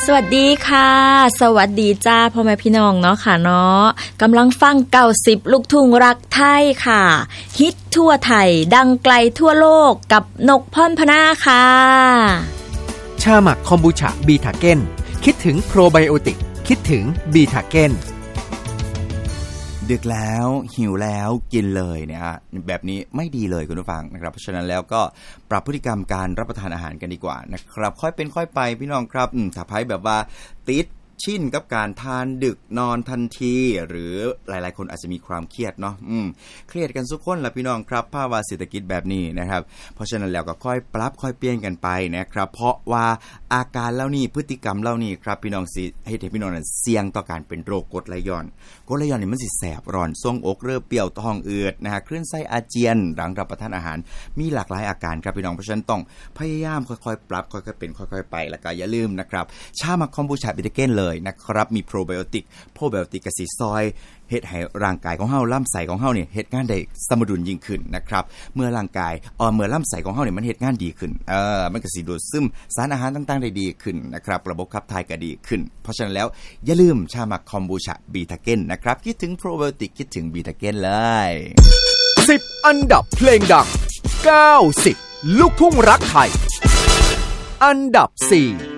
สวัสดีค่ะสวัสดีจ้าพ่อแม่พี่น้องเนาะค่ะเนาะกำลังฟัง90ลูกทุ่งรักไทยค่ะฮิตทั่วไทยดังไกลทั่วโลกกับนกพรพนาค่ะชาหมักคอมบูชาบีทาเก้นคิดถึงโปรไบโอติกคิดถึงบีทาเก้นดึกแล้วหิวแล้วกินเลยเนี่ยฮะแบบนี้ไม่ดีเลยคุณผู้ฟังนะครับเพราะฉะนั้นแล้วก็ปรับพฤติกรรมการรับประทานอาหารกันดีกว่านะครับค่อยเป็นค่อยไปพี่น้องครับถ้าไผแบบว่าติดชินกับการทานดึกนอนทันทีหรือหลายๆคนอาจจะมีความเครียดเนาะเครียดกันทุกคนล่ะพี่น้องครับภาวะเศรษฐกิจแบบนี้นะครับเพราะฉะนั้นแล้วก็ค่อยปรับค่อยเปลี่ยนกันไปนะครับเพราะว่าอาการเหล่านี้พฤติกรรมเหล่านี้ครับพี่น้องสิให้พี่น้องนั้นเสี่ยงต่อการเป็นโรคกรดไหลย้อนนี่มันสิแสบร้อนทรงอกเริ่มเปรี้ยวท้องอืดนะฮะคลื่นไส้อาเจียนหลังรับประทานอาหารมีหลากหลายอาการครับพี่น้องเพราะฉะนั้นต้องพยายามค่อยๆปรับค่อยๆเป็นค่อยๆไปแล้วก็อย่าลืมนะครับชาหมักคอมบูชาบิทาเก้นเลยนะครับมีโปรไบโอติกก็สิซอยเฮ็ดให้ร่างกายของเฮาลำไส้ของเฮาเนี่ยเฮ็ดงานได้สมดุลยิ่งขึ้นนะครับเมื่อร่างกายเมื่อลำไส้ของเฮาเนี่ยมันเฮ็ดงานดีขึ้นมันก็สิดูดซึมสารอาหารต่างๆได้ดีขึ้นนะครับระบบขับถ่ายก็ดีขึ้นเพราะฉะนั้นแล้วอย่าลืมชาหมักคอมบูชาบีทาเก้นนะครับคิดถึงโปรไบโอติกคิดถึงบีทาเก้นเลย 10อันดับเพลงดัง90ลูกทุ่งรักไทยอันดับ4